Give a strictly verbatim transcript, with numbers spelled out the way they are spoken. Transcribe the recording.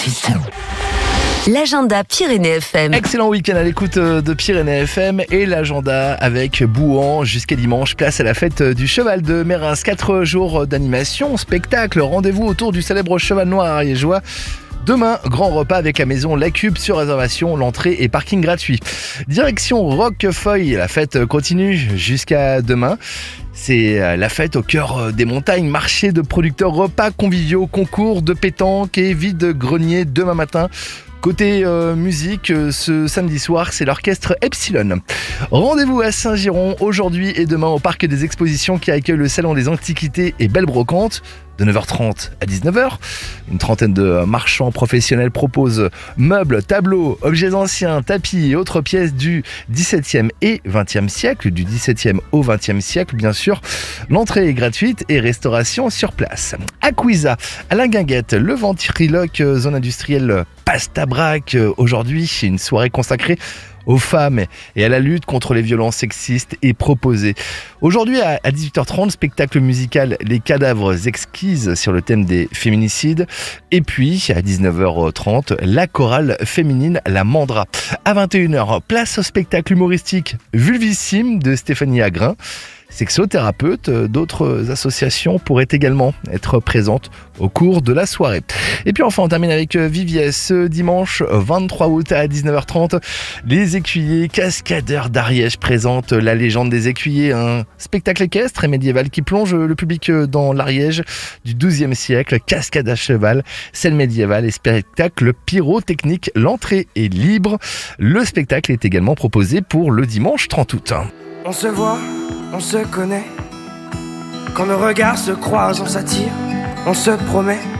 six. L'agenda Pyrénées F M. Excellent week-end à l'écoute de Pyrénées F M et l'agenda avec Bouan jusqu'à dimanche. Place à la fête du cheval de Mérins. Quatre jours d'animation, spectacle, rendez-vous autour du célèbre cheval noir ariégeois. Demain, grand repas avec la maison La Cube sur réservation, l'entrée et parking gratuit. Direction Roquefeuille, la fête continue jusqu'à demain. C'est la fête au cœur des montagnes, marché de producteurs, repas conviviaux, concours de pétanque et vide-grenier demain matin. Côté euh, musique, euh, ce samedi soir, c'est l'orchestre Epsilon. Rendez-vous à Saint-Giron aujourd'hui et demain au parc des expositions qui accueille le salon des antiquités et belles brocantes. De neuf heures trente à dix-neuf heures, une trentaine de marchands professionnels proposent meubles, tableaux, objets anciens, tapis et autres pièces du dix-septième et vingtième siècle, du dix-septième au vingtième siècle bien sûr. L'entrée est gratuite et restauration sur place. À Couiza, Alain Guinguette, le ventriloque zone industrielle Pasta Brac. Aujourd'hui, c'est une soirée consacrée aux femmes et à la lutte contre les violences sexistes est proposée. Aujourd'hui à dix-huit heures trente, spectacle musical Les Cadavres Exquises sur le thème des féminicides. Et puis à dix-neuf heures trente, la chorale féminine La Mandra. À vingt et une heures, place au spectacle humoristique Vulvissime de Stéphanie Agrin. Sexothérapeute, d'autres associations pourraient également être présentes au cours de la soirée. Et puis enfin on termine avec Viviès. Ce dimanche vingt-trois août à dix-neuf heures trente, les écuyers cascadeurs d'Ariège présentent La Légende des écuyers, un spectacle équestre et médiéval qui plonge le public dans l'Ariège du douzième siècle. Cascade à cheval, scène médiévale et spectacle pyrotechnique. L'entrée est libre. Le spectacle est également proposé pour le dimanche trente août. On se voit, on se connaît. Quand nos regards se croisent, on s'attire, on se promet